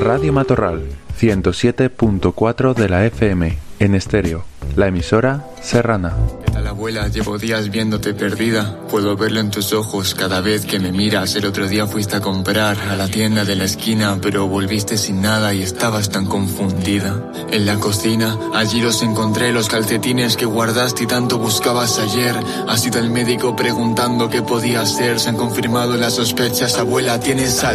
Radio Matorral, 107.4 de la FM, en estéreo, la emisora serrana. ¿Qué tal, abuela? Llevo días viéndote perdida. Puedo verlo en tus ojos cada vez que me miras. El otro día fuiste a comprar a la tienda de la esquina, pero volviste sin nada y estabas tan confundida. En la cocina, allí los encontré, los calcetines que guardaste y tanto buscabas ayer. Ha sido el médico preguntando qué podía hacer. Se han confirmado las sospechas, abuela, tienes